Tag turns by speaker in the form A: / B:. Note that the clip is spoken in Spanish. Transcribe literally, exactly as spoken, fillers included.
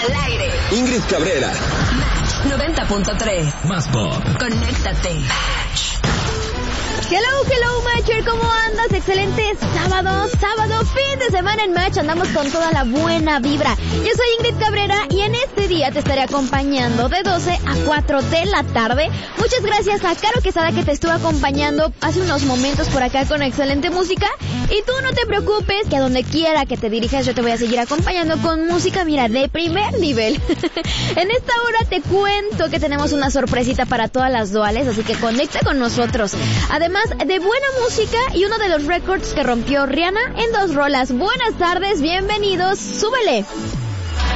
A: Al aire.
B: Ingrid Cabrera.
A: Match noventa punto tres.
B: Más pop.
A: Conéctate.
C: Hello, hello, Matcher, ¿cómo andas? Excelente sábado, sábado, fin de semana en Match, andamos con toda la buena vibra. Yo soy Ingrid Cabrera y en este día te estaré acompañando de doce a cuatro de la tarde. Muchas gracias a Caro Quesada que te estuvo acompañando hace unos momentos por acá con excelente música. Y tú no te preocupes, que a donde quiera que te dirijas yo te voy a seguir acompañando con música, mira, de primer nivel. En esta hora te cuento que tenemos una sorpresita para todas las duales, así que conecta con nosotros. Además de buena música y uno de los récords que rompió Rihanna en dos rolas. Buenas tardes, bienvenidos, súbele.